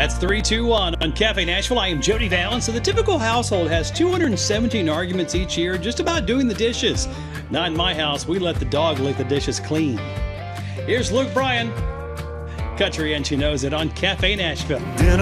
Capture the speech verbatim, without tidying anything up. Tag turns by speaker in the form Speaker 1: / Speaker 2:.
Speaker 1: That's three two one on Cafe Nashville. I am Jody Valance. So the typical household has two hundred seventeen arguments each year just about doing the dishes. Not in my house. We let the dog lick the dishes clean. Here's Luke Bryan. Country and She Knows It on Cafe Nashville.